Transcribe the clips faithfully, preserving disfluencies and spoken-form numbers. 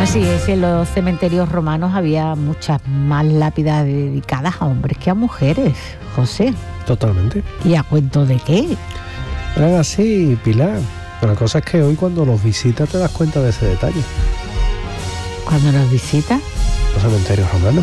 Así es, en los cementerios romanos había muchas más lápidas dedicadas a hombres que a mujeres, José. Totalmente. ¿Y a cuento de qué? Eran así, Pilar. Pero la cosa es que hoy cuando los visitas te das cuenta de ese detalle. ¿Cuando los visitas? Los cementerios romanos.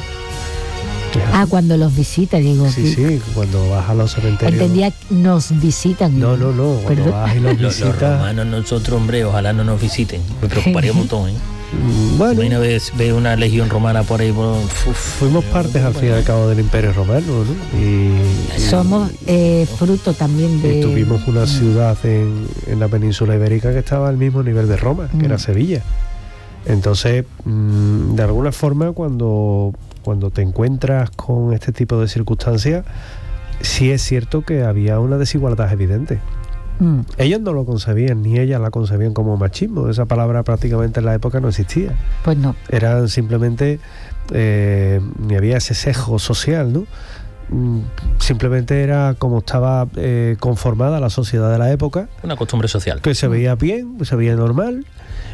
Ah, cuando los visitas, digo. Sí, sí, cuando vas a los cementerios. Entendía que nos visitan. No, no, no, cuando Perdón. vas y los Los, visitas. los romanos, nosotros, hombre, ojalá no nos visiten. Me preocuparía un montón, ¿eh? Bueno, Imagina ver, ver una legión romana por ahí. Por, uf, fuimos partes al fin y al cabo del Imperio Romano, ¿no? Y, Somos eh, fruto también de... y tuvimos una ciudad en, en la península ibérica que estaba al mismo nivel de Roma, que Mm. era Sevilla. Entonces, mmm, de alguna forma, cuando, cuando te encuentras con este tipo de circunstancias, sí es cierto que había una desigualdad evidente. Mm. Ellos no lo concebían, ni ellas la concebían como machismo. Esa palabra prácticamente en la época no existía. Pues no. Eran simplemente, eh, ni había ese sesgo social, ¿no? Mm, Simplemente era como estaba eh, conformada la sociedad de la época, una costumbre social. que se veía bien, se veía normal,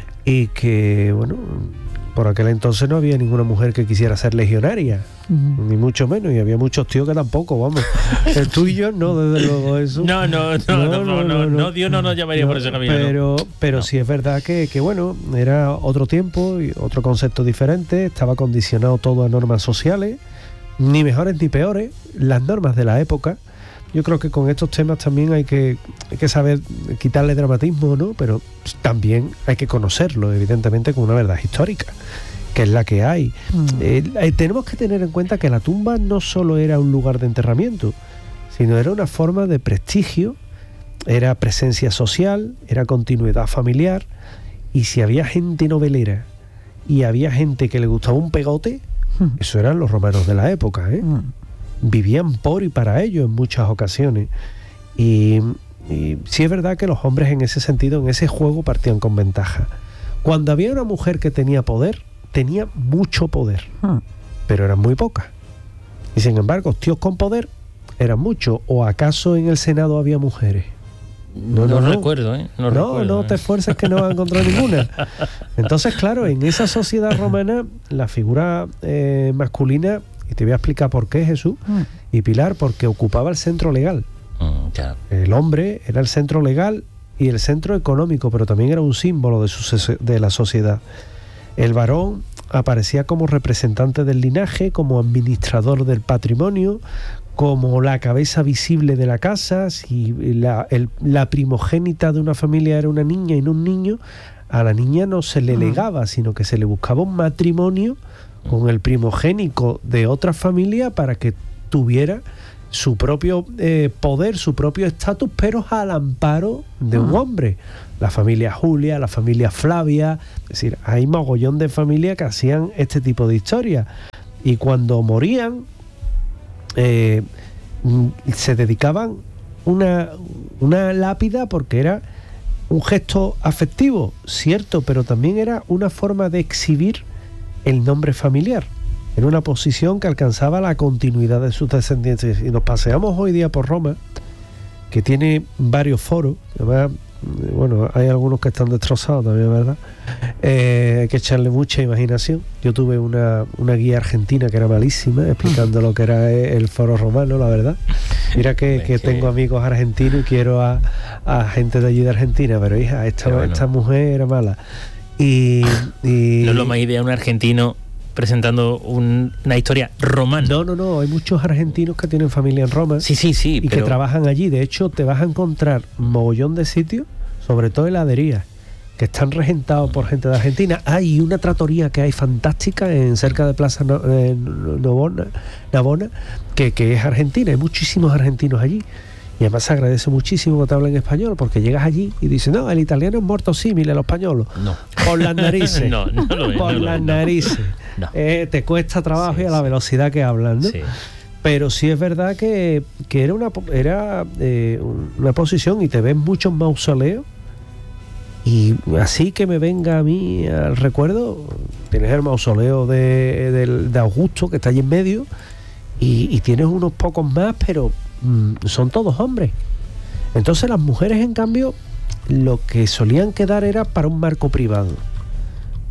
y que, bueno, por aquel entonces no había ninguna mujer que quisiera ser legionaria, Mm. ni mucho menos, y había muchos tíos que tampoco, vamos. El tú y yo no, desde luego eso. No, no, no, no, no, no, no, Dios no nos llamaría por ese camino. Pero, pero No. sí es verdad que, que, bueno, era otro tiempo y otro concepto diferente, estaba condicionado todo a normas sociales, ni mejores ni peores, las normas de la época. Yo creo que con estos temas también hay que, hay que saber quitarle dramatismo, ¿no? Pero también hay que conocerlo, evidentemente, con una verdad histórica, que es la que hay. Mm. Eh, eh, tenemos que tener en cuenta que la tumba no solo era un lugar de enterramiento, sino era una forma de prestigio, era presencia social, era continuidad familiar, y si había gente novelera y había gente que le gustaba un pegote, Mm. eso eran los romanos de la época, ¿eh? Mm. Vivían por y para ello en muchas ocasiones. Y, y sí es verdad que los hombres en ese sentido, en ese juego, partían con ventaja. Cuando había una mujer que tenía poder, tenía mucho poder, Mm. pero eran muy pocas. Y sin embargo, tíos con poder eran muchos. ¿O acaso en el Senado había mujeres? No, no, no recuerdo, ¿eh? No, No, recuerdo, no ¿eh? te esfuerces que no vas a encontrar ninguna. Entonces, claro, en esa sociedad romana, la figura eh, masculina, y te voy a explicar por qué, Jesús Mm. y Pilar, porque ocupaba el centro legal. Mm, ya. El hombre era el centro legal y el centro económico, pero también era un símbolo de, su, de la sociedad. El varón aparecía como representante del linaje, como administrador del patrimonio, como la cabeza visible de la casa. Si la, el, la primogénita de una familia era una niña y no un niño, a la niña no se le legaba, sino que se le buscaba un matrimonio con el primogénico de otra familia para que tuviera su propio eh, poder, su propio estatus, pero al amparo de un hombre. La familia Julia, la familia Flavia, es decir, hay mogollón de familias que hacían este tipo de historias. Y cuando morían, eh, se dedicaban una, una lápida, porque era un gesto afectivo, cierto, pero también era una forma de exhibir el nombre familiar. Era una posición que alcanzaba la continuidad de sus descendientes. Y nos paseamos hoy día por Roma, que tiene varios foros, además, bueno, hay algunos que están destrozados también, ¿verdad? Eh, hay que echarle mucha imaginación. Yo tuve una, una guía argentina que era malísima, explicando lo que era el foro romano, la verdad. Mira que, que tengo amigos argentinos y quiero a, a gente de allí de Argentina, pero hija, esta, bueno. esta mujer era mala. Y, y No es lo más idea un argentino presentando un, una historia romana. No, no, no, hay muchos argentinos que tienen familia en Roma. Sí, sí, sí. Y pero... que trabajan allí. De hecho, te vas a encontrar mogollón de sitios, sobre todo heladerías, que están regentados por gente de Argentina. Hay una trattoria que hay fantástica en cerca de Plaza no, eh, Navona, Navona que, que es argentina. Hay muchísimos argentinos allí. Y además se agradece muchísimo que te hablen español, porque llegas allí y dices, no, el italiano es morto símile a los españoles. No. Por las narices. no, no lo es. Por no lo las es, no. narices. No. Eh, te cuesta trabajo Sí, y a la sí. velocidad que hablan, ¿no? Sí. Pero sí es verdad que, que era una era eh, una posición, y te ves muchos mausoleos, y así que me venga a mí al recuerdo, tienes el mausoleo de, de, de Augusto, que está allí en medio, y, y tienes unos pocos más, pero mm, son todos hombres. Entonces las mujeres, en cambio, lo que solían quedar era para un marco privado.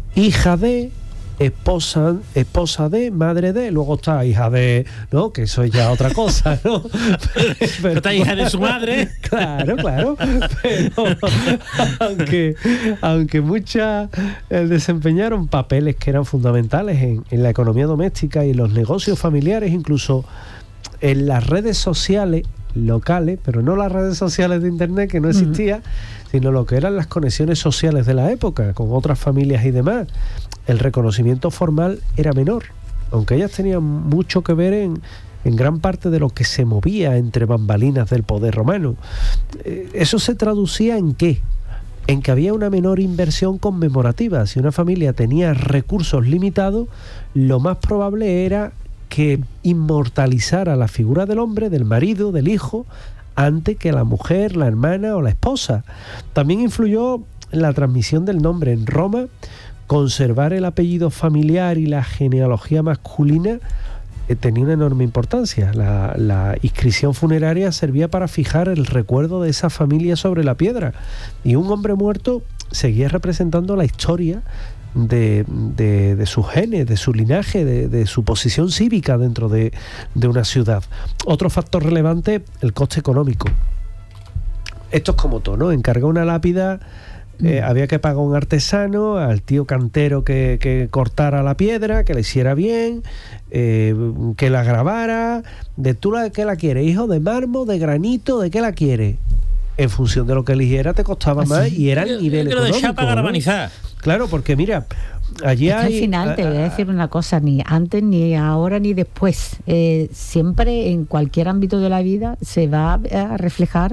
hija de, esposa, esposa de, madre de, luego está hija de, ¿no? Que eso es ya otra cosa, ¿no? Pero está hija de su madre. Claro, claro. Pero aunque, aunque muchas eh, desempeñaron papeles que eran fundamentales en, en la economía doméstica y en los negocios familiares, incluso en las redes sociales locales, pero no las redes sociales de internet, que no existía, uh-huh. sino lo que eran las conexiones sociales de la época con otras familias y demás. El reconocimiento formal era menor, aunque ellas tenían mucho que ver en, en gran parte de lo que se movía entre bambalinas del poder romano. Eh, eso se traducía en ¿qué? En que había una menor inversión conmemorativa. Si una familia tenía recursos limitados, lo más probable era que inmortalizara la figura del hombre, del marido, del hijo, antes que la mujer, la hermana o la esposa. También influyó en la transmisión del nombre en Roma. Conservar el apellido familiar y la genealogía masculina eh, tenía una enorme importancia. La, la inscripción funeraria servía para fijar el recuerdo de esa familia sobre la piedra, y un hombre muerto seguía representando la historia de, de, de sus genes, de su linaje, de, de su posición cívica dentro de, de una ciudad. Otro factor relevante, el coste económico. Esto es como todo, ¿no? Encargar una lápida. Eh, había que pagar a un artesano, al tío cantero que, que cortara la piedra, que la hiciera bien, eh, que la grabara. ¿De tú la, qué la quieres, hijo? ¿De mármol, de granito? ¿De qué la quieres? En función de lo que eligiera te costaba ¿Así? Más y era el nivel yo, yo económico. de chapa galvanizada. Claro, porque mira, allí es que hay... al final te voy a decir una cosa, ni antes, ni ahora, ni después. Eh, siempre en cualquier ámbito de la vida se va a reflejar...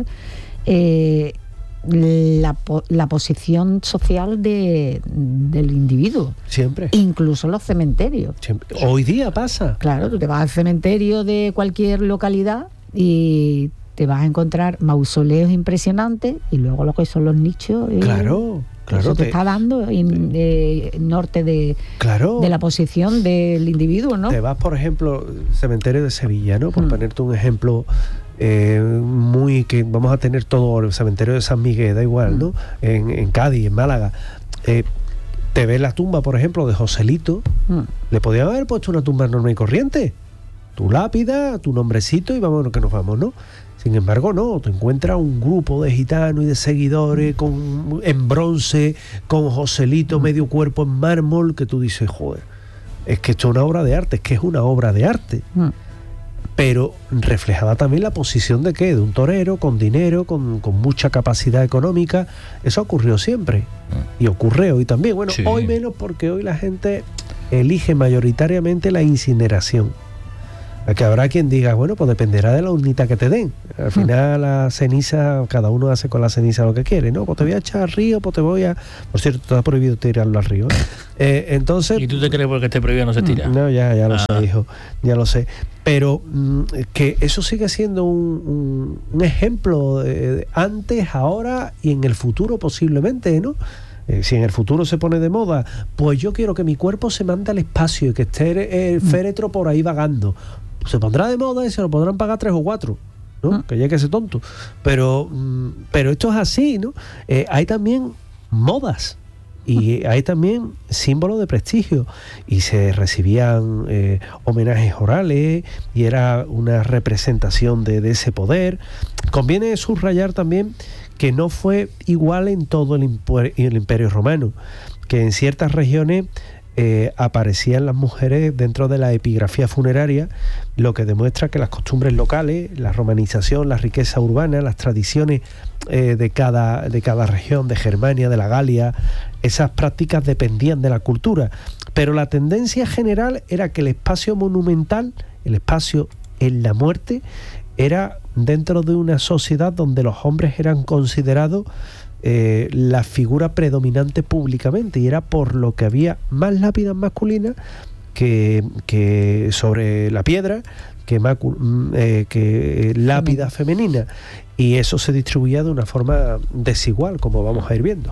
Eh, La, la posición social de, del individuo. Siempre. Incluso los cementerios. Siempre. Hoy día pasa. Claro, tú te vas al cementerio de cualquier localidad y te vas a encontrar mausoleos impresionantes, y luego lo que son los nichos. Eh, claro, claro. Eso te, te está dando en eh, norte de, claro. de la posición del individuo, ¿no? Te vas, por ejemplo, cementerio de Sevilla, ¿no? Por mm. ponerte un ejemplo... Eh, muy que vamos a tener todo el cementerio de San Miguel, da igual, ¿no? En, en Cádiz, en Málaga. Eh, te ves la tumba, por ejemplo, de Joselito. Mm. Le podían haber puesto una tumba normal y corriente. Tu lápida, tu nombrecito y vámonos que nos vamos, ¿no? Sin embargo, no. Te encuentras un grupo de gitanos y de seguidores con, en bronce, con Joselito, mm. medio cuerpo en mármol, que tú dices, joder, es que esto es una obra de arte, es que es una obra de arte. Mm. Pero reflejaba también la posición de qué, de un torero con dinero, con, con mucha capacidad económica. Eso ocurrió siempre y ocurre hoy también. Bueno, sí. Hoy menos, porque hoy la gente elige mayoritariamente la incineración. Que habrá quien diga, bueno, pues dependerá de la urnita que te den. Al final la ceniza, cada uno hace con la ceniza lo que quiere, ¿no? Pues te voy a echar al río, pues te voy a... Por cierto, está prohibido tirarlo al río, ¿eh? Eh, entonces... ¿Y tú te crees porque esté prohibido no se tira? No, ya, ya lo ah. sé, hijo, ya lo sé. Pero mmm, que eso sigue siendo un, un, un ejemplo de, de antes, ahora y en el futuro posiblemente, ¿no? Eh, si en el futuro se pone de moda, pues yo quiero que mi cuerpo se mande al espacio y que esté el féretro por ahí vagando. Se pondrá de moda y se lo podrán pagar tres o cuatro, ¿no? Ah. Que ya que ese tonto. Pero, pero esto es así, ¿no? Eh, hay también modas y hay también símbolos de prestigio, y se recibían eh, homenajes orales y era una representación de, de ese poder. Conviene subrayar también que no fue igual en todo el, imper- el Imperio Romano, que en ciertas regiones Eh, aparecían las mujeres dentro de la epigrafía funeraria, lo que demuestra que las costumbres locales, la romanización, la riqueza urbana, las tradiciones eh, de, cada, de cada región, de Germania, de la Galia, esas prácticas dependían de la cultura. Pero la tendencia general era que el espacio monumental, el espacio en la muerte, era dentro de una sociedad donde los hombres eran considerados Eh, la figura predominante públicamente, y era por lo que había más lápidas masculinas que, que sobre la piedra que, macu- eh, que lápidas femeninas, y eso se distribuía de una forma desigual, como vamos a ir viendo.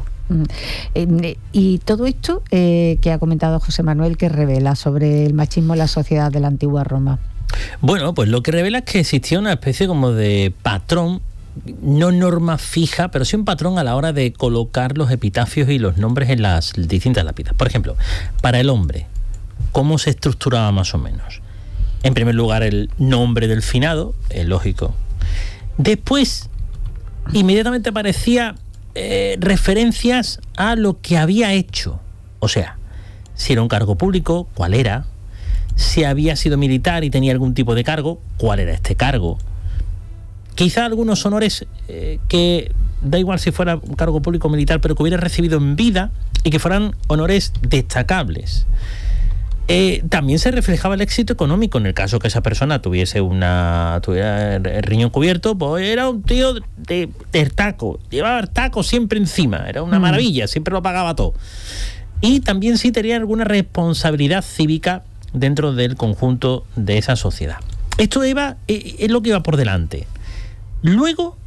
Eh, y todo esto eh, que ha comentado José Manuel, que revela sobre el machismo en la sociedad de la antigua Roma. Bueno, pues lo que revela es que existía una especie como de patrón no norma fija, pero sí un patrón a la hora de colocar los epitafios y los nombres en las distintas lápidas. Por ejemplo, para el hombre, ¿cómo se estructuraba más o menos? En primer lugar, el nombre del finado, es lógico. Después, inmediatamente aparecía eh, referencias a lo que había hecho. O sea, si era un cargo público, ¿cuál era? Si había sido militar y tenía algún tipo de cargo, ¿cuál era este cargo? Quizá algunos honores eh, que, da igual si fuera un cargo público o militar, pero que hubiera recibido en vida y que fueran honores destacables. Eh, también se reflejaba el éxito económico. En el caso que esa persona tuviese una tuviera el riñón cubierto, pues era un tío de, de taco, llevaba el taco siempre encima, era una maravilla, siempre lo pagaba todo. Y también sí tenía alguna responsabilidad cívica dentro del conjunto de esa sociedad. Esto iba, eh, es lo que iba por delante. Luego,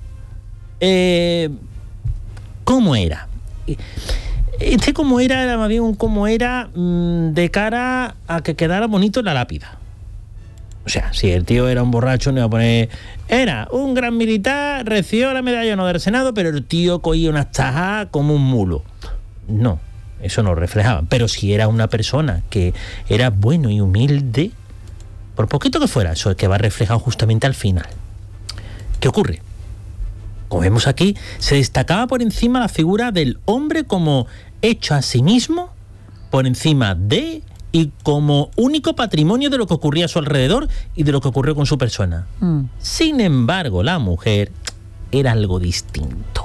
eh, ¿cómo era? Este cómo era, era más bien un cómo era mmm, de cara a que quedara bonito en la lápida. O sea, si el tío era un borracho, no iba a poner... Era un gran militar, recibió la medalla de honor del Senado, pero el tío cogía unas tajas como un mulo. No, eso no lo reflejaba. Pero si era una persona que era bueno y humilde, por poquito que fuera, eso es que va reflejado justamente al final. ¿Qué ocurre? Como vemos aquí, se destacaba por encima la figura del hombre como hecho a sí mismo, por encima de y como único patrimonio de lo que ocurría a su alrededor y de lo que ocurrió con su persona. Mm. Sin embargo, la mujer era algo distinto.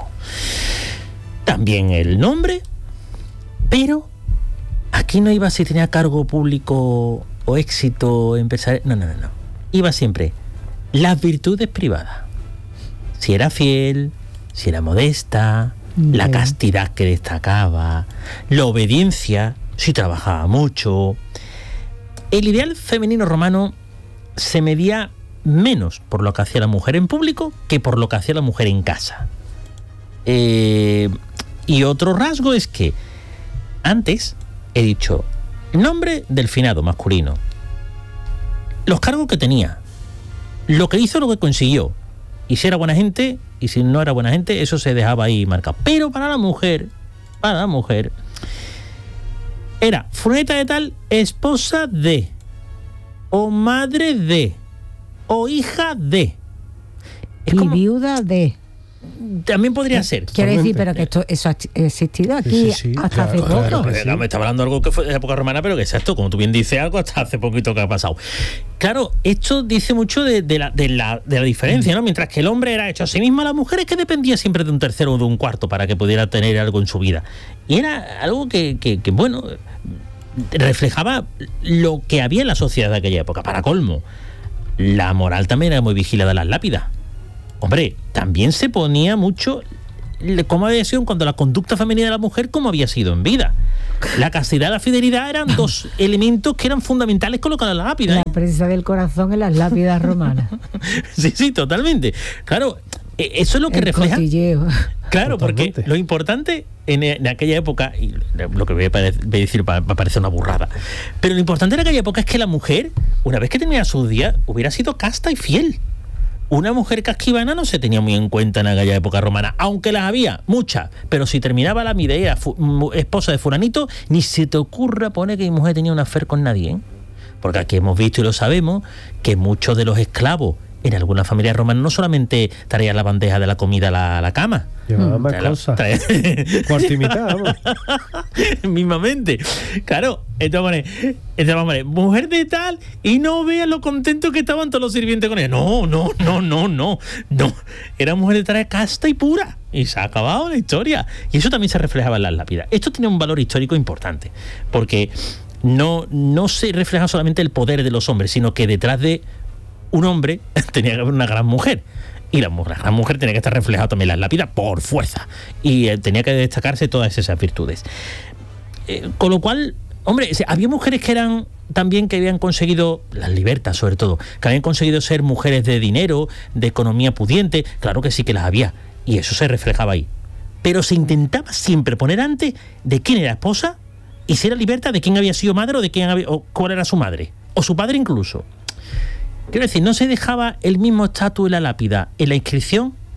También el nombre, pero aquí no iba si tenía cargo público o éxito empresarial. No, no, no, no. Iba siempre las virtudes privadas. Si era fiel, si era modesta, okay. La castidad que destacaba, la obediencia, si trabajaba mucho. El ideal femenino romano se medía menos por lo que hacía la mujer en público que por lo que hacía la mujer en casa. Eh, y otro rasgo es que antes he dicho nombre del finado masculino, los cargos que tenía, lo que hizo, lo que consiguió. Y si era buena gente, y si no era buena gente, eso se dejaba ahí marcado. Pero para la mujer, para la mujer, era fulanita de tal, esposa de, o madre de, o hija de. Es y como, viuda de. También podría ser. Quiero decir, pero que esto eso ha existido aquí sí, sí, sí, hasta claro, hace poco. Claro sí. Me estaba hablando de algo que fue de la época romana, pero que exacto, como tú bien dices, algo hasta hace poquito que ha pasado. Claro, esto dice mucho de, de, la, de, la, de la diferencia, ¿no? Mientras que el hombre era hecho a sí mismo, la mujer es que dependía siempre de un tercero o de un cuarto para que pudiera tener algo en su vida. Y era algo que, que, que bueno, reflejaba lo que había en la sociedad de aquella época. Para colmo, la moral también era muy vigilada en las lápidas. Hombre, también se ponía mucho cómo había sido en cuanto a la conducta femenina de la mujer, cómo había sido en vida. La castidad y la fidelidad eran dos elementos que eran fundamentales colocados en la lápida. ¿eh? La presencia del corazón en las lápidas romanas. Sí, sí, totalmente. Claro, eso es lo que El refleja. Cotilleo. Claro, totalmente. Porque lo importante en, en aquella época, y lo que voy a, voy a decir va a parecer una burrada, pero lo importante en aquella época es que la mujer, una vez que tenía sus días, hubiera sido casta y fiel. Una mujer casquivana no se tenía muy en cuenta en aquella época romana, aunque las había, muchas, pero si terminaba la midea esposa de fulanito, ni se te ocurra poner que mi mujer tenía un affair con nadie, ¿eh? Porque aquí hemos visto y lo sabemos que muchos de los esclavos en algunas familias romanas no solamente traían la bandeja de la comida a la, a la cama. Llevaban más cosas. Cuarto y mitad, vamos. Mismamente. Claro, entonces, entonces, mujer de tal, y no vean lo contentos que estaban todos los sirvientes con ella. No, no, no, no, no. No. Era mujer de tal casta y pura. Y se ha acabado la historia. Y eso también se reflejaba en las lápidas. Esto tiene un valor histórico importante. Porque no, no se refleja solamente el poder de los hombres, sino que detrás de un hombre tenía que haber una gran mujer. Y la, la gran mujer tenía que estar reflejada también en las lápidas por fuerza. Y eh, tenía que destacarse todas esas virtudes. Eh, con lo cual, hombre, había mujeres que eran también que habían conseguido, las libertas sobre todo, que habían conseguido ser mujeres de dinero, de economía pudiente. Claro que sí que las había. Y eso se reflejaba ahí. Pero se intentaba siempre poner antes de quién era esposa y si era liberta, de quién había sido madre o de quién había, o cuál era su madre. O su padre incluso. Quiero decir, no se dejaba el mismo estatus en la lápida, en la inscripción,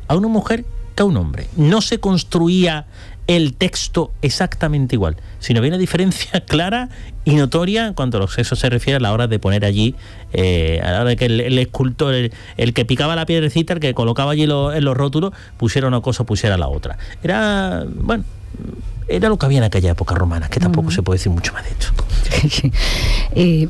a una mujer que a un hombre. No se construía el texto exactamente igual, sino había una diferencia clara y notoria en cuanto a los sexos se refiere a la hora de poner allí, eh, a la hora de que el, el escultor, el, el que picaba la piedrecita, el que colocaba allí lo, en los rótulos, pusiera una cosa o pusiera la otra. Era, bueno, era lo que había en aquella época romana, que tampoco mm. se puede decir mucho más de esto. eh,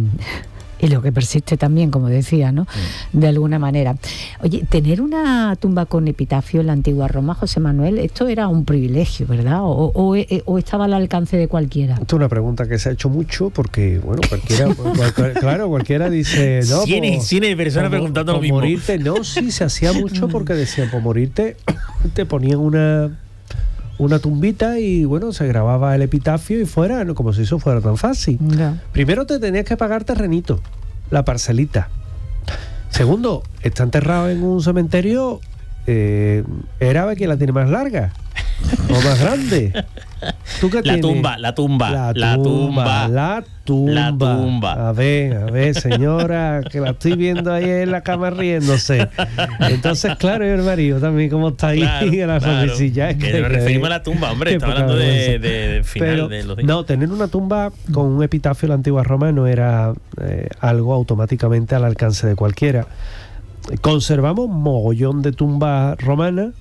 Y lo que persiste también, como decía, ¿no? Mm. De alguna manera. Oye, tener una tumba con epitafio en la antigua Roma, José Manuel, esto era un privilegio, ¿verdad? ¿O, o, o estaba al alcance de cualquiera? Esto es una pregunta que se ha hecho mucho porque, bueno, cualquiera, cual, claro, cualquiera dice... No, cien, cien personas por, preguntando por lo mismo. Morirte, no, sí, se hacía mucho porque decían, por morirte te ponían una... una tumbita y bueno, se grababa el epitafio y fuera, ¿no? Como si eso fuera tan fácil. No. Primero te tenías que pagar terrenito, la parcelita. Segundo, está enterrado en un cementerio, eh, era ver quién la tiene más larga o más grande. ¿Tú qué la tienes? tumba, la tumba, la, la tumba, tumba, la tumba, la tumba. A ver, a ver, señora, que la estoy viendo ahí en la cama riéndose. Entonces, claro, y el marido también, ¿cómo está ahí claro, en la claro. sonrisilla? Es que que, nos referimos a la tumba, hombre, estaba hablando de, de, de final Pero, de los días. No, tener una tumba con un epitafio en la antigua Roma no era eh, algo automáticamente al alcance de cualquiera. Conservamos mogollón de tumbas romanas.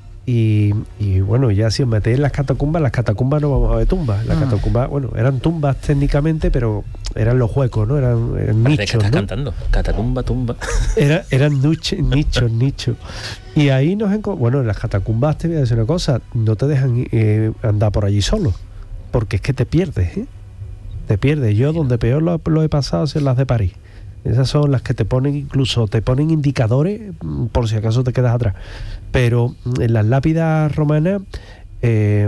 Y, y bueno, ya si os metéis en las catacumbas, las catacumbas no vamos a ver tumbas. Las ah. catacumbas, bueno, eran tumbas técnicamente, pero eran los huecos, ¿no? Eran, eran nichos, que estás ¿no? cantando, catacumba, tumba. Era, eran nuche, nichos, nichos. Y ahí nos encontramos, bueno, en las catacumbas te voy a decir una cosa, no te dejan eh, andar por allí solo, porque es que te pierdes, ¿eh? Te pierdes. Yo donde peor lo, lo he pasado es en las de París. Esas son las que te ponen, incluso te ponen indicadores por si acaso te quedas atrás. Pero en las lápidas romanas eh,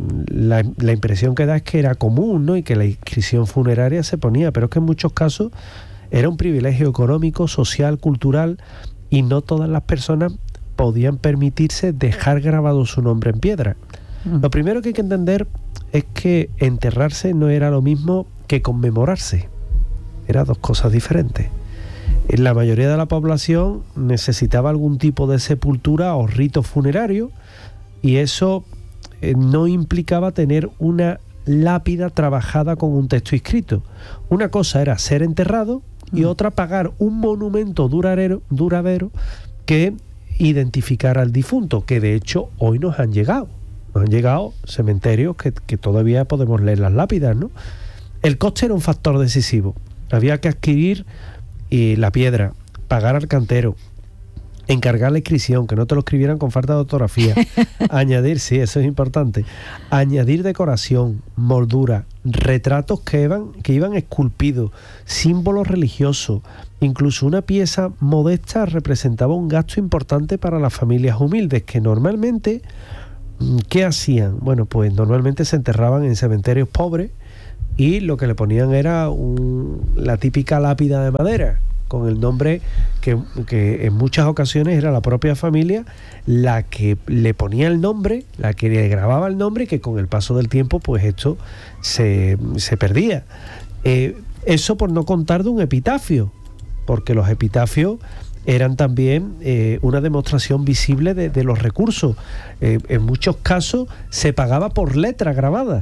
la, la impresión que da es que era común, ¿no? Y que la inscripción funeraria se ponía, pero es que en muchos casos era un privilegio económico, social, cultural, y no todas las personas podían permitirse dejar grabado su nombre en piedra. Mm. Lo primero que hay que entender es que enterrarse no era lo mismo que conmemorarse. Eran dos cosas diferentes. La mayoría de la población necesitaba algún tipo de sepultura o rito funerario y eso eh, no implicaba tener una lápida trabajada con un texto inscrito. Una cosa era ser enterrado y mm. otra pagar un monumento duradero, duradero que identificara al difunto, que de hecho hoy nos han llegado. Nos han llegado cementerios que, que todavía podemos leer las lápidas, ¿no? El coste era un factor decisivo. Había que adquirir eh, la piedra, pagar al cantero, encargar la inscripción, que no te lo escribieran con falta de ortografía, añadir, sí, eso es importante, añadir decoración, moldura, retratos que iban, que iban esculpidos, símbolos religiosos, incluso una pieza modesta representaba un gasto importante para las familias humildes, que normalmente, ¿qué hacían? Bueno, pues normalmente se enterraban en cementerios pobres, y lo que le ponían era un, la típica lápida de madera, con el nombre que, que en muchas ocasiones era la propia familia la que le ponía el nombre, la que le grababa el nombre, y que con el paso del tiempo pues esto se, se perdía. Eh, eso por no contar de un epitafio, porque los epitafios eran también eh, una demostración visible de, de los recursos. Eh, en muchos casos se pagaba por letra grabada,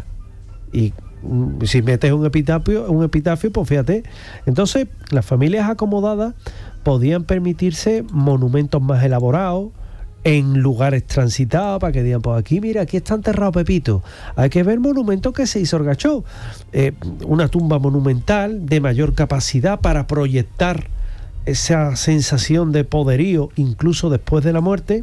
y si metes un epitafio, un epitafio, pues fíjate. Entonces, las familias acomodadas podían permitirse monumentos más elaborados en lugares transitados, para que digan, pues aquí, mira, aquí está enterrado Pepito. Hay que ver monumentos que se hizo Orgachó. Eh, una tumba monumental de mayor capacidad para proyectar esa sensación de poderío incluso después de la muerte.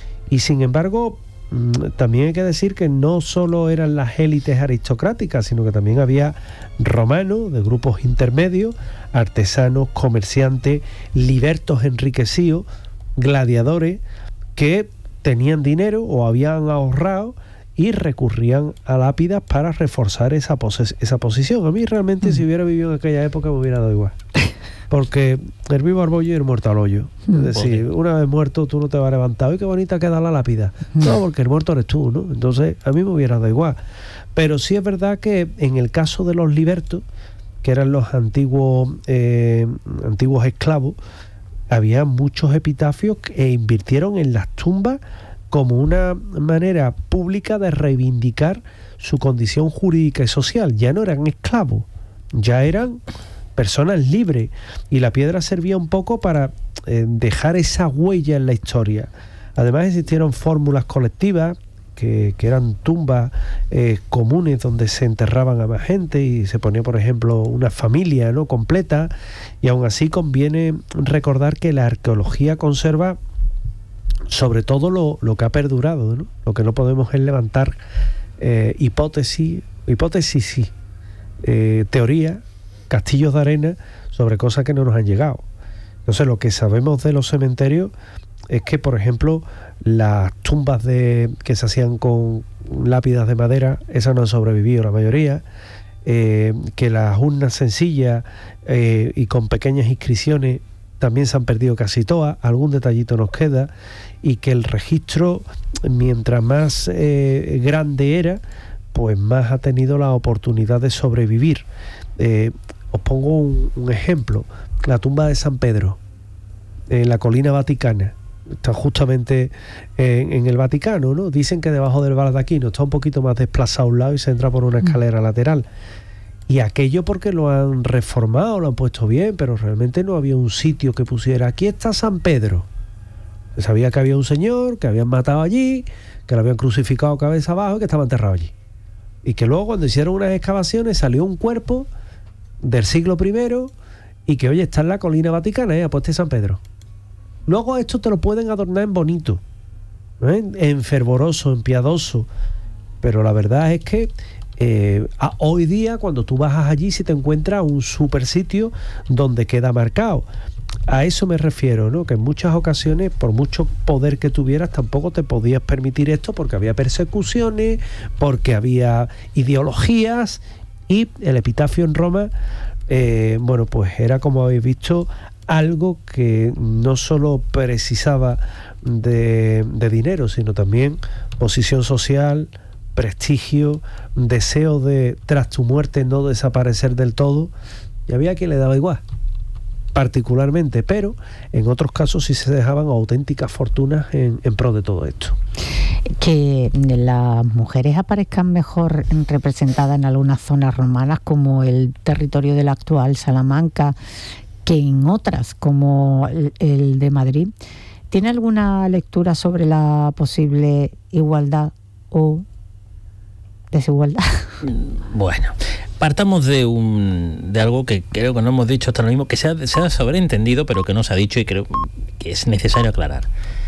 Y sin embargo, también hay que decir que no solo eran las élites aristocráticas, sino que también había romanos de grupos intermedios, artesanos, comerciantes, libertos enriquecidos, gladiadores que tenían dinero o habían ahorrado y recurrían a lápidas para reforzar esa, pos- esa posición. A mí realmente mm. si hubiera vivido en aquella época me hubiera dado igual. Porque el vivo al bollo y el muerto al hoyo. Es decir, una vez muerto tú no te vas a levantar. ¡Ay, qué bonita queda la lápida! No, porque el muerto eres tú, ¿no? Entonces, a mí me hubiera dado igual. Pero sí es verdad que en el caso de los libertos, que eran los antiguos, eh, antiguos esclavos, había muchos epitafios que invirtieron en las tumbas como una manera pública de reivindicar su condición jurídica y social. Ya no eran esclavos, ya eran personas libres, y la piedra servía un poco para eh, dejar esa huella en la historia. Además existieron fórmulas colectivas que, que eran tumbas eh, comunes donde se enterraban a más gente y se ponía, por ejemplo, una familia, ¿no?, completa. Y aún así conviene recordar que la arqueología conserva sobre todo lo, lo que ha perdurado, ¿no? Lo que no podemos es levantar eh, hipótesis, hipótesis sí, eh, teoría, castillos de arena sobre cosas que no nos han llegado. Entonces, lo que sabemos de los cementerios es que, por ejemplo, las tumbas de que se hacían con lápidas de madera, esas no han sobrevivido la mayoría, eh, que las urnas sencillas eh, y con pequeñas inscripciones también se han perdido casi todas, algún detallito nos queda, y que el registro, mientras más eh, grande era, pues más ha tenido la oportunidad de sobrevivir. Eh, os pongo un, un ejemplo: la tumba de San Pedro, en la colina vaticana, está justamente en, en el Vaticano, ¿no? Dicen que debajo del baldaquino está un poquito más desplazado a un lado y se entra por una escalera lateral. Y aquello porque lo han reformado, lo han puesto bien, pero realmente no había un sitio que pusiera aquí está San Pedro. Se sabía que había un señor que habían matado allí, que lo habían crucificado cabeza abajo y que estaba enterrado allí. Y que luego, cuando hicieron unas excavaciones, salió un cuerpo del siglo primero y que, oye, está en la colina vaticana, ¿eh? Apueste San Pedro. Luego esto te lo pueden adornar en bonito, ¿eh?, en fervoroso, en piadoso, pero la verdad es que eh, a, hoy día cuando tú bajas allí si te encuentras un super sitio donde queda marcado. A eso me refiero, ¿no? Que en muchas ocasiones, por mucho poder que tuvieras, tampoco te podías permitir esto porque había persecuciones, porque había ideologías, y el epitafio en Roma, eh, bueno, pues era, como habéis visto, algo que no solo precisaba de, de dinero, sino también posición social, prestigio, deseo de, tras tu muerte, no desaparecer del todo. Y había quien le daba igual, particularmente, pero en otros casos sí se dejaban auténticas fortunas en, en pro de todo esto. Que las mujeres aparezcan mejor representadas en algunas zonas romanas, como el territorio de la actual Salamanca, que en otras, como el, el de Madrid. ¿Tiene alguna lectura sobre la posible igualdad o desigualdad? Bueno, partamos de un de algo que creo que no hemos dicho hasta ahora mismo, que se ha, se ha sobreentendido, pero que no se ha dicho y creo que es necesario aclarar.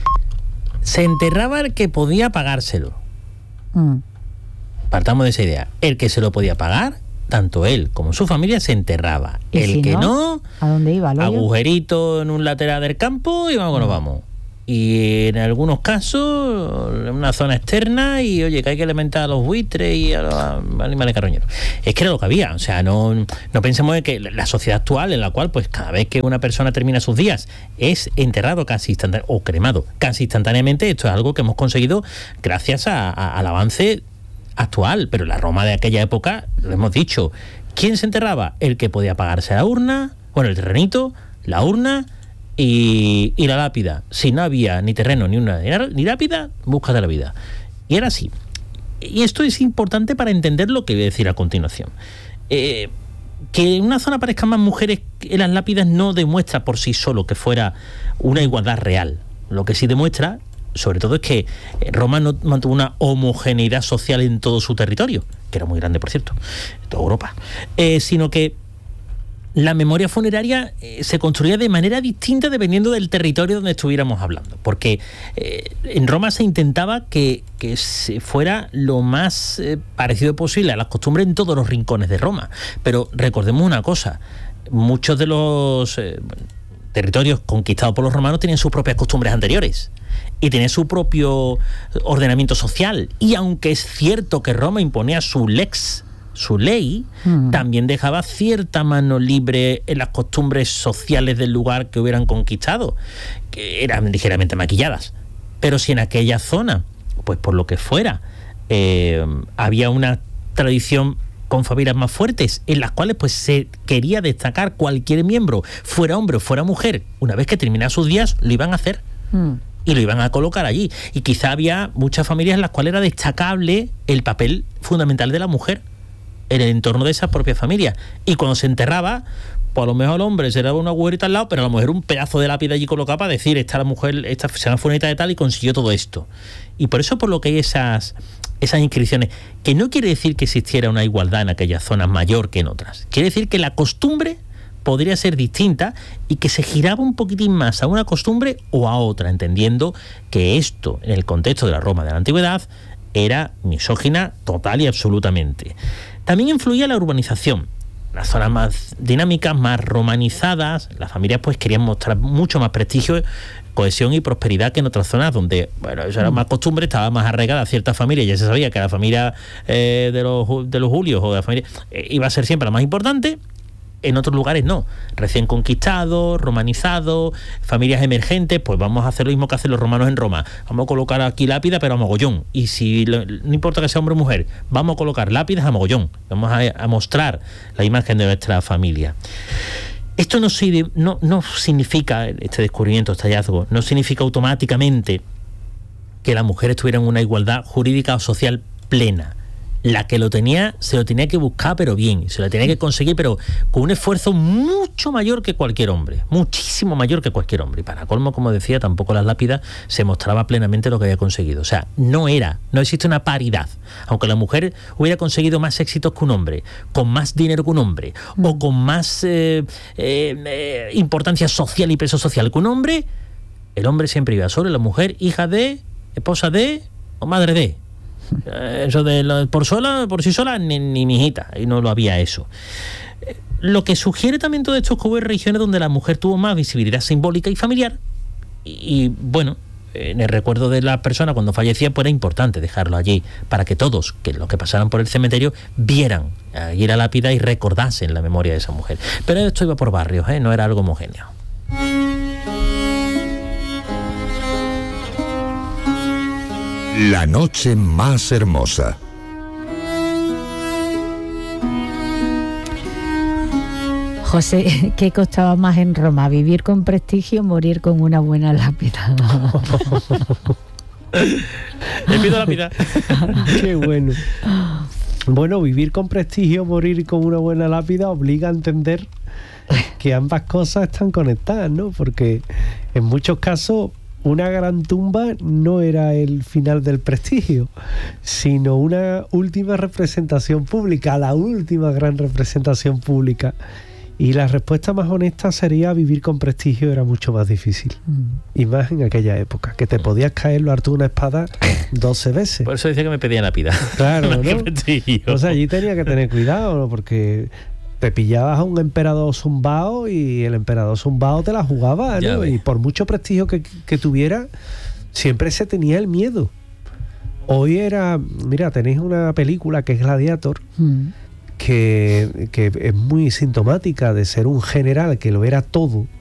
Se enterraba el que podía pagárselo. Mm. Partamos de esa idea. El que se lo podía pagar, tanto él como su familia, se enterraba. El si que no, no, ¿a dónde iba? Agujerito en un lateral del campo y vamos, mm. nos vamos. Y en algunos casos, en una zona externa, y oye, que hay que alimentar a los buitres y a los animales carroñeros. Es que era lo que había. O sea, no, no pensemos en que la sociedad actual, en la cual, pues cada vez que una persona termina sus días, es enterrado casi instantáneamente, o cremado casi instantáneamente. Esto es algo que hemos conseguido gracias a, a, al avance actual. Pero en la Roma de aquella época, lo hemos dicho, ¿quién se enterraba? El que podía pagarse la urna, bueno, el terrenito, la urna y, y la lápida. Si no había ni terreno ni una ni lápida, búscate la vida. Y era así. Y esto es importante para entender lo que voy a decir a continuación. Eh, que en una zona aparezcan más mujeres en las lápidas no demuestra por sí solo que fuera una igualdad real. Lo que sí demuestra, sobre todo, es que Roma no mantuvo una homogeneidad social en todo su territorio, que era muy grande, por cierto, en toda Europa, eh, sino que la memoria funeraria eh, se construía de manera distinta dependiendo del territorio donde estuviéramos hablando, porque eh, en Roma se intentaba que, que se fuera lo más eh, parecido posible a las costumbres en todos los rincones de Roma. Pero recordemos una cosa, muchos de los eh, territorios conquistados por los romanos tenían sus propias costumbres anteriores y tenían su propio ordenamiento social, y aunque es cierto que Roma imponía su lex, su ley, mm. también dejaba cierta mano libre en las costumbres sociales del lugar que hubieran conquistado, que eran ligeramente maquilladas. Pero si en aquella zona, pues por lo que fuera, eh, había una tradición con familias más fuertes, en las cuales pues se quería destacar cualquier miembro, fuera hombre o fuera mujer, una vez que terminara sus días, lo iban a hacer. Mm. Y lo iban a colocar allí. Y quizá había muchas familias en las cuales era destacable el papel fundamental de la mujer en el entorno de esa propia familia. Y cuando se enterraba, pues a lo mejor el hombre se daba una agujerita al lado, pero a la mujer un pedazo de lápida allí colocado para decir, esta la mujer, esta se llama fulanita de tal y consiguió todo esto. Y por eso por lo que hay esas, esas inscripciones, que no quiere decir que existiera una igualdad en aquellas zonas mayor que en otras. Quiere decir que la costumbre podría ser distinta y que se giraba un poquitín más a una costumbre o a otra, entendiendo que esto, en el contexto de la Roma de la Antigüedad, era misógina total y absolutamente. También influía la urbanización. Las zonas más dinámicas, más romanizadas, las familias pues querían mostrar mucho más prestigio, cohesión y prosperidad que en otras zonas donde, bueno, eso era más costumbre, estaba más arraigada a ciertas familias, ya se sabía que la familia eh, de los de los Julios o de la familia eh, iba a ser siempre la más importante. En otros lugares no, recién conquistados, romanizados, familias emergentes, pues vamos a hacer lo mismo que hacen los romanos en Roma. Vamos a colocar aquí lápidas, pero a mogollón. Y si lo, no importa que sea hombre o mujer, vamos a colocar lápidas a mogollón. Vamos a, a mostrar la imagen de nuestra familia. Esto no, no, no significa, este descubrimiento, este hallazgo, no significa automáticamente que las mujeres tuvieran una igualdad jurídica o social plena. La que lo tenía, se lo tenía que buscar, pero bien, se lo tenía que conseguir, pero con un esfuerzo mucho mayor que cualquier hombre, muchísimo mayor que cualquier hombre. Y para colmo, como decía, tampoco las lápidas se mostraba plenamente lo que había conseguido. O sea, no era, no existe una paridad. Aunque la mujer hubiera conseguido más éxitos que un hombre, con más dinero que un hombre, mm. o con más eh, eh, eh, importancia social y peso social que un hombre, el hombre siempre iba sobre la mujer, hija de, esposa de o madre de. Eso de lo, por sola, por sí sola, ni, ni mi hijita, y no lo había eso. Lo que sugiere también todo esto es que hubo regiones donde la mujer tuvo más visibilidad simbólica y familiar, y, y bueno, en el recuerdo de la persona cuando fallecía, pues era importante dejarlo allí, para que todos, que los que pasaran por el cementerio, vieran allí la lápida y recordasen la memoria de esa mujer. Pero esto iba por barrios, ¿eh? No era algo homogéneo. La noche más hermosa. José, ¿qué costaba más en Roma? ¿Vivir con prestigio o morir con una buena lápida? Le pido lápida. Qué bueno. Bueno, vivir con prestigio o morir con una buena lápida obliga a entender que ambas cosas están conectadas, ¿no? Porque en muchos casos una gran tumba no era el final del prestigio, sino una última representación pública, la última gran representación pública. Y la respuesta más honesta sería: vivir con prestigio era mucho más difícil. Mm. Y más en aquella época, que te podías caer lo harto de una espada doce veces. Por eso decía que me pedían lápida. Claro, ¿no? O sea, allí tenía que tener cuidado, ¿no? Porque te pillabas a un emperador zumbao y el emperador zumbao te la jugaba, ¿no? Y por mucho prestigio que, que tuviera, siempre se tenía el miedo. Hoy era, mira, tenéis una película que es Gladiator, mm. que, que es muy sintomática de ser un general que lo era todo